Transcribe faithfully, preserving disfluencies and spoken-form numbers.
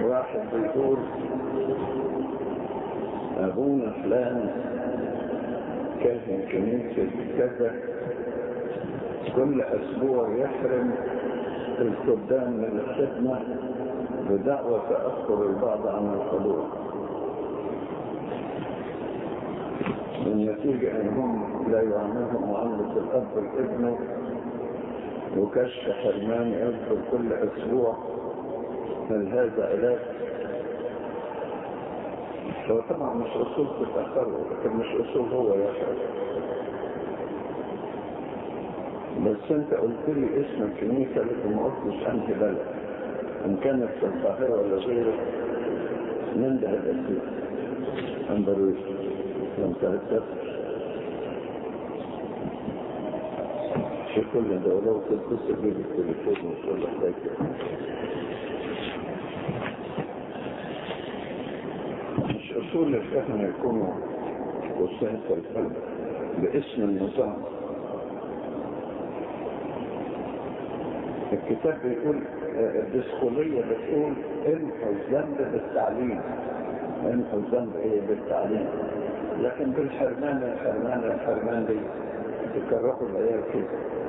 واحد بيقول أبونا فلان كاهن كنيسة كذا كل أسبوع يحرم الخدام من الخدمة بدعوى تأخر البعض عن الحضور، بالنتيجة أنهم لا يعاملهم معاملة الأب لابنه، وكشف حرمان يذكر كل أسبوع. هل هذا علاج؟ هو طبعا مش أصول تتأخره، لكن مش أصول هو يحرم. بس أنت قلت لي اسم الكنيسة لكن ما قلتش أنهي بلد، إن كانت في القاهرة ولا غيره من ده الأسئلة أندرويد لم تهتف في كل دولة وتتصل بي بالتليفون وتقول لك ذاك. مش أصول الفهم يكونوا وسائل الفهم باسم النظام. الكتاب بيقول الدسخولية بتقول انحوا الذنب بالتعليم، انحوا الذنب ايه بالتعليم، لكن بالحرمان الحرمان الحرمان دي تكرهوا العيال كده.